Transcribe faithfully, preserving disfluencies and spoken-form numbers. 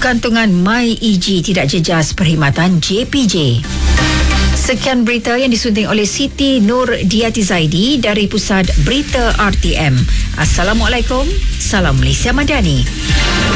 Gantungan MyEG tidak jejas perkhidmatan J P J. Sekian berita yang disunting oleh Siti Nur Diati Zaidi dari Pusat Berita R T M. Assalamualaikum. Salam Malaysia Madani.